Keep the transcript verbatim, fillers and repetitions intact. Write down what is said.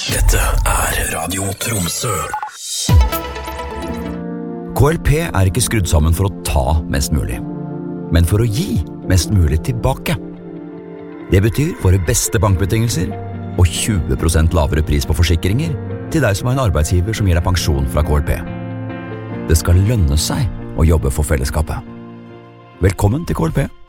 Dette er Radio Tromsø. K L P er ikke skrudd sammen for å ta mest mulig, men for å gi mest mulig tilbake. Det betyr våre beste bankbetingelser og tjue prosent lavere pris på forsikringer til deg som har en arbeidsgiver som gir deg pensjon fra K L P. Det skal lønne seg å jobbe for fellesskapet. Velkommen til K L P.